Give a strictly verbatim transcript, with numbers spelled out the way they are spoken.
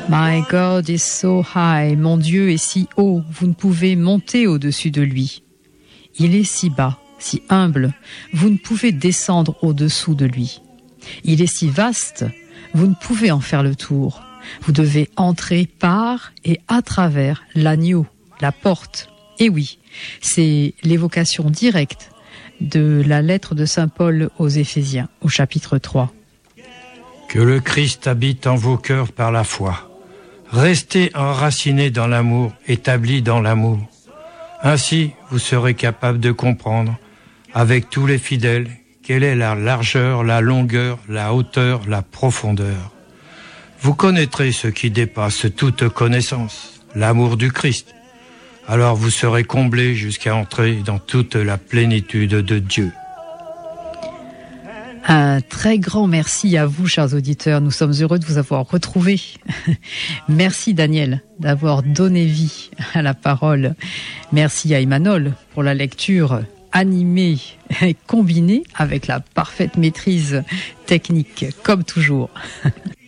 My God is so high. Mon Dieu est si haut, vous ne pouvez monter au-dessus de lui. Il est si bas, si humble, vous ne pouvez descendre au-dessous de lui. Il est si vaste, vous ne pouvez en faire le tour. Vous devez entrer par et à travers l'agneau, la porte. Et oui, c'est l'évocation directe de la lettre de saint Paul aux Éphésiens, au chapitre trois. Que le Christ habite en vos cœurs par la foi. Restez enracinés dans l'amour, établis dans l'amour. Ainsi, vous serez capable de comprendre, avec tous les fidèles, quelle est la largeur, la longueur, la hauteur, la profondeur. Vous connaîtrez ce qui dépasse toute connaissance, l'amour du Christ. Alors vous serez comblés jusqu'à entrer dans toute la plénitude de Dieu. Un très grand merci à vous, chers auditeurs. Nous sommes heureux de vous avoir retrouvés. Merci, Daniel, d'avoir donné vie à la parole. Merci à Emmanuel pour la lecture animée et combinée avec la parfaite maîtrise technique, comme toujours.